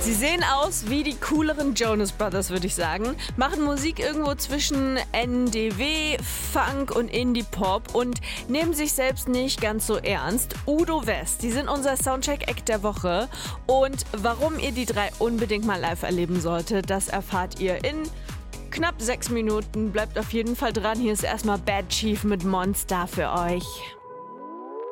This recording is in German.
Sie sehen aus wie die cooleren Jonas Brothers, würde ich sagen. Machen Musik irgendwo zwischen NDW, Funk und Indie-Pop und nehmen sich selbst nicht ganz so ernst. Udo West, die sind unser Soundcheck-Act der Woche. Und warum ihr die drei unbedingt mal live erleben solltet, das erfahrt ihr in knapp 6 Minuten. Bleibt auf jeden Fall dran. Hier ist erstmal Bad Chief mit Monster für euch.